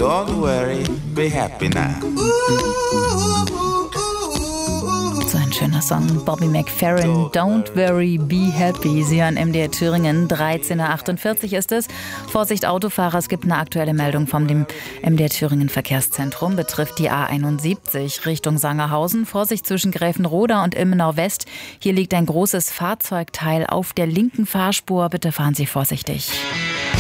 Don't worry, be happy now. So ein schöner Song, Bobby McFerrin, Don't Worry, Be Happy. Sie hören MDR Thüringen, 13.48 Uhr ist es. Vorsicht Autofahrer, es gibt eine aktuelle Meldung vom dem MDR Thüringen Verkehrszentrum, betrifft die A71 Richtung Sangerhausen. Vorsicht zwischen Gräfenroda und Ilmenau West. Hier liegt ein großes Fahrzeugteil auf der linken Fahrspur, bitte fahren Sie vorsichtig.